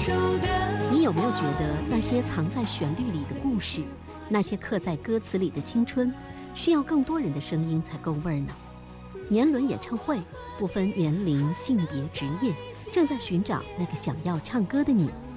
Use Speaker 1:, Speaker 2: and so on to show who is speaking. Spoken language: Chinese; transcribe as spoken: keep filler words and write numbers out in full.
Speaker 1: 你有没有觉得那些藏在旋律里的故事，那些刻在歌词里的青春，需要更多人的声音才够味儿呢？年轮演唱会不分年龄、性别、职业，正在寻找那个想要唱歌的你。